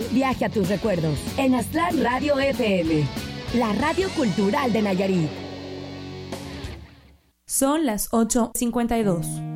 viaje a tus recuerdos en Aztlán Radio FM, la radio cultural de Nayarit. Son las 8:52.